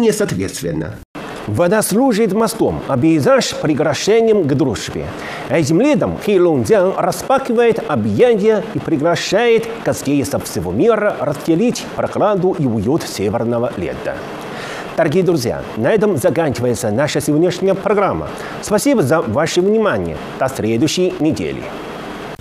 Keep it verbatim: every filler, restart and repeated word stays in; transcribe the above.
несоответственно. Вода служит мостом, а пейзаж – приглашением к дружбе. Этим летом Хэйлунцзян распахивает объятия и приглашает гостей со всего мира разделить прохладу и уют северного лета. Дорогие друзья, на этом заканчивается наша сегодняшняя программа. Спасибо за ваше внимание. До следующей недели.